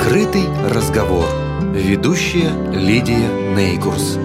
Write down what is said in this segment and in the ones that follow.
Открытый разговор. Ведущая Лидия Нейкурс.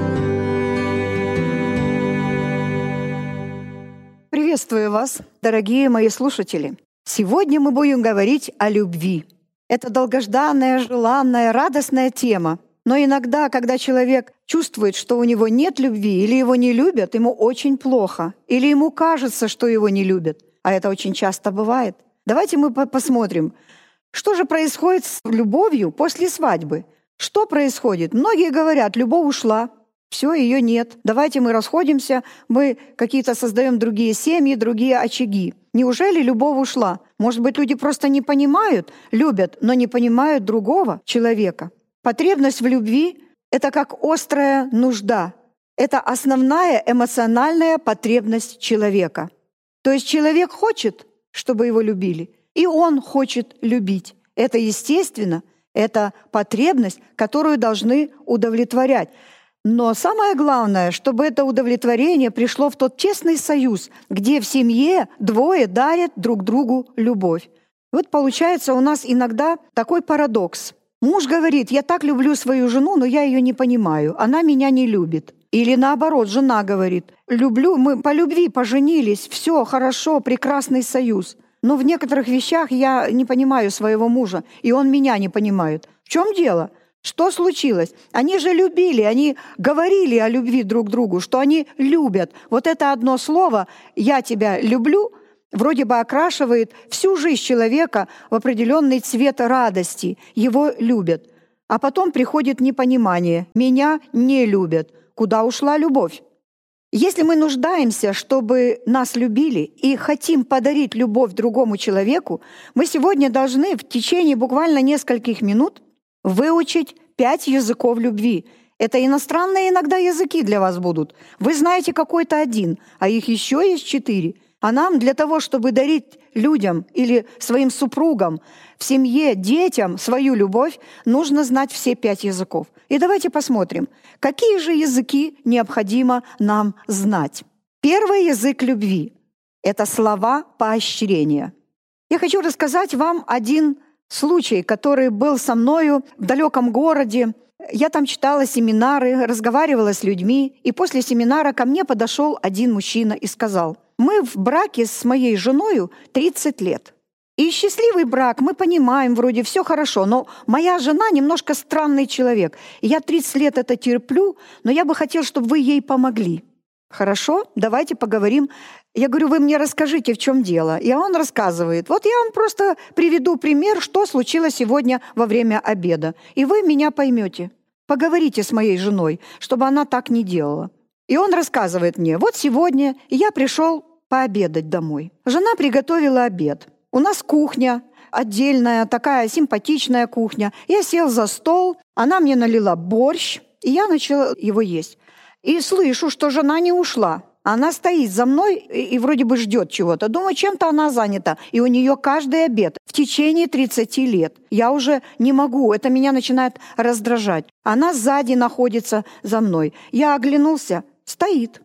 Приветствую вас, дорогие мои слушатели. Сегодня мы будем говорить о любви. Это долгожданная, желанная, радостная тема. Но иногда, когда человек чувствует, что у него нет любви, или его не любят, ему очень плохо, или ему кажется, что его не любят, а это очень часто бывает. Давайте мы посмотрим, что же происходит с любовью после свадьбы. Что происходит? Многие говорят, любовь ушла, все, ее нет. Давайте мы расходимся, мы какие-то создаем другие семьи, другие очаги. Неужели любовь ушла? Может быть, люди просто не понимают, любят, но не понимают другого человека. Потребность в любви — это как острая нужда. Это основная эмоциональная потребность человека. То есть человек хочет, чтобы его любили, и он хочет любить. Это естественно, это потребность, которую должны удовлетворять. Но самое главное, чтобы это удовлетворение пришло в тот тесный союз, где в семье двое дарят друг другу любовь. Вот получается у нас иногда такой парадокс. Муж говорит: «Я так люблю свою жену, но я ее не понимаю, она меня не любит». Или наоборот, жена говорит: «Люблю, мы по любви поженились, все хорошо, прекрасный союз. Но в некоторых вещах я не понимаю своего мужа, и он меня не понимает». В чем дело? Что случилось? Они же любили, они говорили о любви друг к другу, что они любят. Вот это одно слово «я тебя люблю» вроде бы окрашивает всю жизнь человека в определенный цвет радости. Его любят. А потом приходит непонимание. Меня не любят. Куда ушла любовь? Если мы нуждаемся, чтобы нас любили, и хотим подарить любовь другому человеку, мы сегодня должны в течение буквально нескольких минут выучить 5 языков любви. Это иностранные иногда языки для вас будут. Вы знаете какой-то один, а их еще есть 4. А нам для того, чтобы дарить людям или своим супругам, в семье, детям свою любовь, нужно знать все 5 языков. И давайте посмотрим, какие же языки необходимо нам знать. Первый язык любви — это слова поощрения. Я хочу рассказать вам один случай, который был со мною в далеком городе. Я там читала семинары, разговаривала с людьми, и после семинара ко мне подошел один мужчина и сказал: «Мы в браке с моей женой 30 лет. И счастливый брак, мы понимаем, вроде все хорошо, но моя жена немножко странный человек. И я 30 лет это терплю, но я бы хотел, чтобы вы ей помогли». «Хорошо, давайте поговорим». Я говорю: «Вы мне расскажите, в чем дело». И он рассказывает. Вот я вам просто приведу пример, что случилось сегодня во время обеда. И вы меня поймете. Поговорите с моей женой, чтобы она так не делала. И он рассказывает мне: вот сегодня я пришел пообедать домой. Жена приготовила обед. У нас кухня отдельная, такая симпатичная кухня. Я сел за стол, она мне налила борщ, и я начала его есть. И слышу, что жена не ушла. Она стоит за мной и вроде бы ждет чего-то. Думаю, чем-то она занята. И у нее каждый обед в течение 30 лет. Я уже не могу, это меня начинает раздражать. Она сзади находится за мной. Я оглянулся, стоит.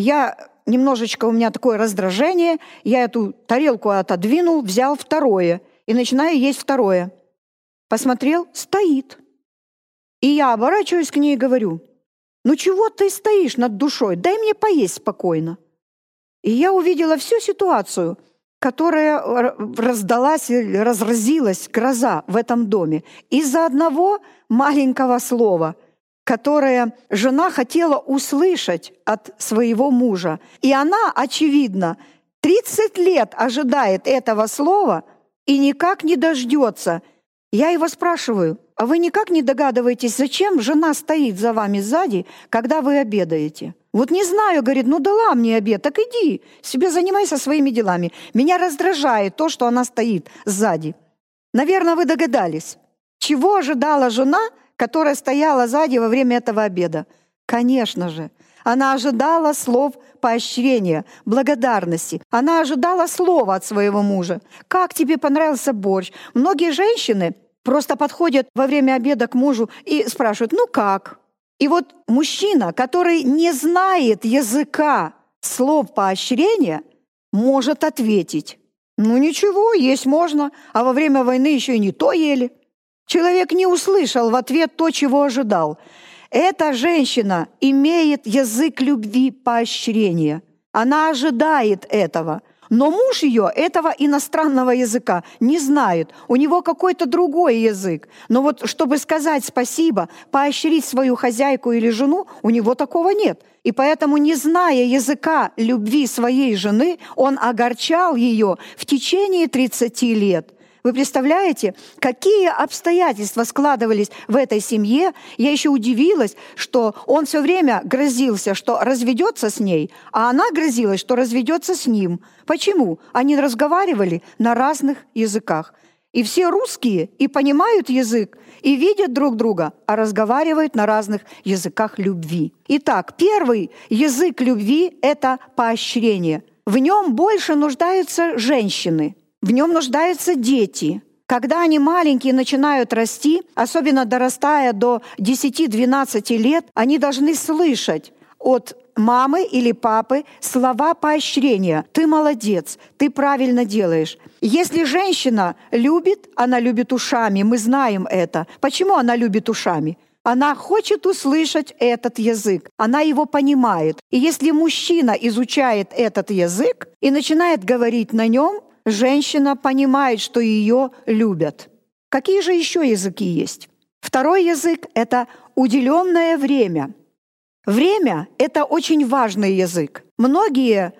Немножечко у меня такое раздражение. Я эту тарелку отодвинул, взял второе. И начинаю есть второе. Посмотрел, стоит. И я оборачиваюсь к ней и говорю: «Ну чего ты стоишь над душой? Дай мне поесть спокойно». И я увидела всю ситуацию, которая разразилась гроза в этом доме из-за одного маленького слова, которое жена хотела услышать от своего мужа. И она, очевидно, 30 лет ожидает этого слова и никак не дождется. Я его спрашиваю: «А вы никак не догадываетесь, зачем жена стоит за вами сзади, когда вы обедаете?» «Вот не знаю», — говорит, «ну дала мне обед, так иди, себе занимайся своими делами. Меня раздражает то, что она стоит сзади». Наверное, вы догадались, чего ожидала жена, которая стояла сзади во время этого обеда? Конечно же, она ожидала слов поощрения, благодарности. Она ожидала слова от своего мужа. «Как тебе понравился борщ?» Многие женщины просто подходят во время обеда к мужу и спрашивают: «Ну как?» И вот мужчина, который не знает языка слов поощрения, может ответить: «Ну ничего, есть можно, а во время войны еще и не то ели». Человек не услышал в ответ то, чего ожидал. Эта женщина имеет язык любви, поощрения. Она ожидает этого. Но муж ее этого иностранного языка не знает. У него какой-то другой язык. Но вот чтобы сказать спасибо, поощрить свою хозяйку или жену, у него такого нет. И поэтому, не зная языка любви своей жены, он огорчал ее в течение 30 лет. Вы представляете, какие обстоятельства складывались в этой семье? Я еще удивилась, что он все время грозился, что разведется с ней, а она грозилась, что разведется с ним. Почему? Они разговаривали на разных языках. И все русские и понимают язык, и видят друг друга, а разговаривают на разных языках любви. Итак, первый язык любви – это поощрение. В нем больше нуждаются женщины. В нем нуждаются дети. Когда они маленькие начинают расти, особенно дорастая до 10-12 лет, они должны слышать от мамы или папы слова поощрения. «Ты молодец, ты правильно делаешь». Если женщина любит, она любит ушами, мы знаем это. Почему она любит ушами? Она хочет услышать этот язык, она его понимает. И если мужчина изучает этот язык и начинает говорить на нем, женщина понимает, что ее любят. Какие же еще языки есть? Второй язык – это уделенное время. Время – это очень важный язык. Многие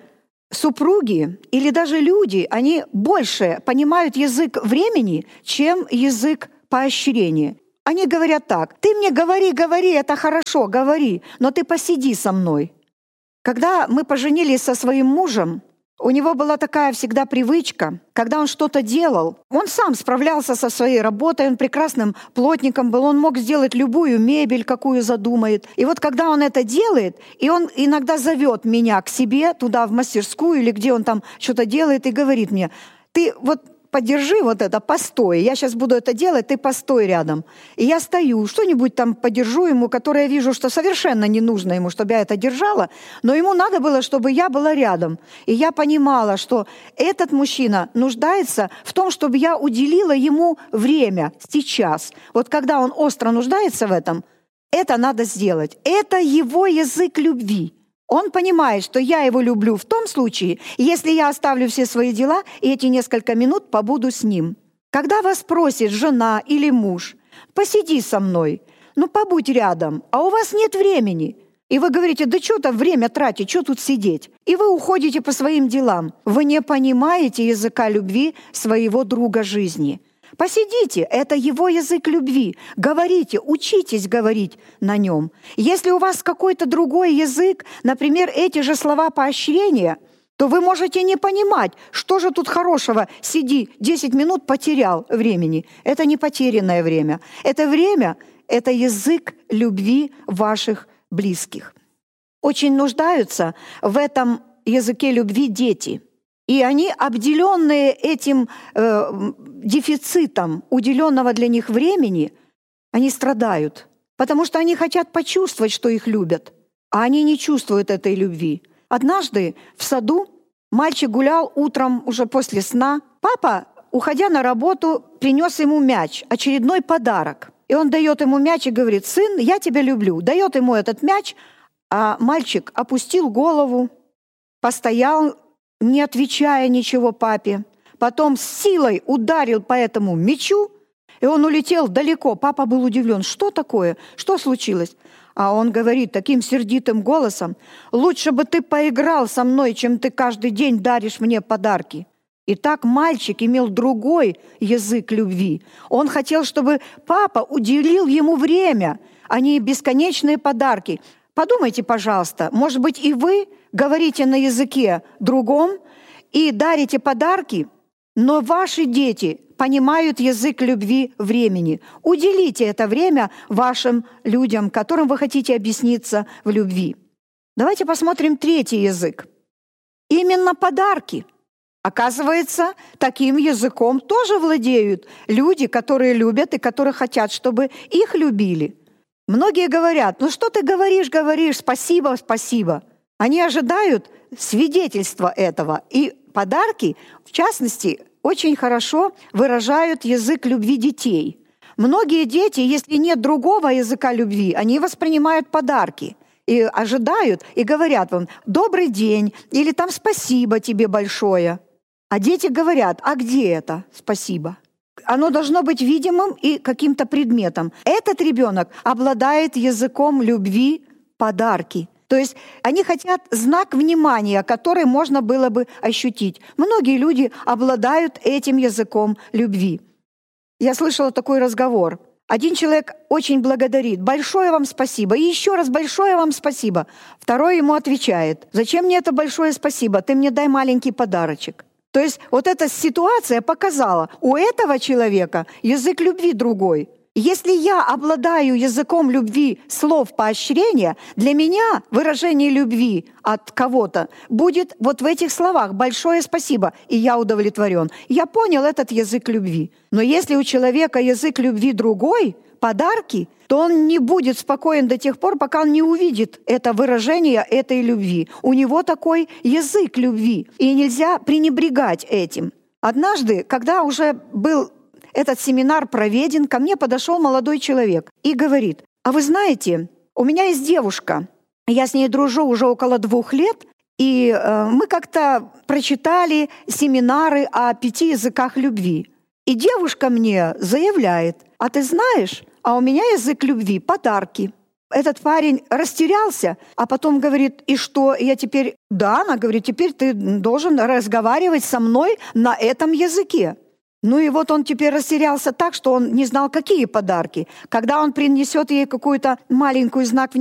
супруги или даже люди, они больше понимают язык времени, чем язык поощрения. Они говорят так: «Ты мне говори, это хорошо, говори, но ты посиди со мной». Когда мы поженились со своим мужем, у него была такая всегда привычка, когда он что-то делал, он сам справлялся со своей работой, он прекрасным плотником был, он мог сделать любую мебель, какую задумает. И вот когда он это делает, и он иногда зовет меня к себе туда, в мастерскую, или где он там что-то делает, и говорит мне: «Ты вот подержи вот это, постой, я сейчас буду это делать, ты постой рядом». И я стою, что-нибудь там подержу ему, которое я вижу, что совершенно не нужно ему, чтобы я это держала, но ему надо было, чтобы я была рядом. И я понимала, что этот мужчина нуждается в том, чтобы я уделила ему время сейчас. Вот когда он остро нуждается в этом, это надо сделать. Это его язык любви. Он понимает, что я его люблю в том случае, если я оставлю все свои дела и эти несколько минут побуду с ним. Когда вас просит жена или муж: «Посиди со мной, побудь рядом», а у вас нет времени, и вы говорите: «Да что там время тратить, что тут сидеть?» И вы уходите по своим делам. Вы не понимаете языка любви своего друга жизни. Посидите, это его язык любви. Говорите, учитесь говорить на нем. Если у вас какой-то другой язык, например, эти же слова поощрения, то вы можете не понимать, что же тут хорошего. Сиди, 10 минут потерял времени. Это не потерянное время. Это время – это язык любви ваших близких. Очень нуждаются в этом языке любви дети. И они, обделенные этим дефицитом уделенного для них времени, они страдают, потому что они хотят почувствовать, что их любят, а они не чувствуют этой любви. Однажды в саду мальчик гулял утром уже после сна. Папа, уходя на работу, принес ему мяч, очередной подарок. И он дает ему мяч и говорит: «Сын, я тебя люблю». Дает ему этот мяч, а мальчик опустил голову, постоял, не отвечая ничего папе. Потом с силой ударил по этому мячу, и он улетел далеко. Папа был удивлен: «Что такое? Что случилось?» А он говорит таким сердитым голосом: «Лучше бы ты поиграл со мной, чем ты каждый день даришь мне подарки». Итак, мальчик имел другой язык любви. Он хотел, чтобы папа уделил ему время, а не бесконечные подарки. Подумайте, пожалуйста, может быть, и вы говорите на языке другом и дарите подарки, но ваши дети понимают язык любви времени. Уделите это время вашим людям, которым вы хотите объясниться в любви. Давайте посмотрим третий язык. Именно подарки. Оказывается, таким языком тоже владеют люди, которые любят и которые хотят, чтобы их любили. Многие говорят: что ты говоришь, спасибо, спасибо. Они ожидают свидетельства этого. И подарки, в частности, очень хорошо выражают язык любви детей. Многие дети, если нет другого языка любви, они воспринимают подарки и ожидают, и говорят вам «добрый день» или там «спасибо тебе большое». А дети говорят «а где это спасибо?» Оно должно быть видимым и каким-то предметом. Этот ребенок обладает языком любви подарки. То есть они хотят знак внимания, который можно было бы ощутить. Многие люди обладают этим языком любви. Я слышала такой разговор. Один человек очень благодарит. «Большое вам спасибо». И еще раз большое вам спасибо. Второй ему отвечает: «Зачем мне это большое спасибо? Ты мне дай маленький подарочек». То есть вот эта ситуация показала, у этого человека язык любви другой. Если я обладаю языком любви слов поощрения, для меня выражение любви от кого-то будет вот в этих словах «большое спасибо», и я удовлетворен. Я понял этот язык любви. Но если у человека язык любви другой, подарки, то он не будет спокоен до тех пор, пока он не увидит это выражение этой любви. У него такой язык любви, и нельзя пренебрегать этим. Однажды, когда уже был этот семинар проведен, ко мне подошел молодой человек и говорит: «А вы знаете, у меня есть девушка, я с ней дружу уже около 2 лет, и мы как-то прочитали семинары о 5 языках любви. И девушка мне заявляет: а ты знаешь, а у меня язык любви — подарки». Этот парень растерялся, а потом говорит: «И что, я теперь...» «Да», она говорит, «теперь ты должен разговаривать со мной на этом языке». Ну и вот он теперь растерялся так, что он не знал, какие подарки. Когда он принесет ей какую-то маленькую знак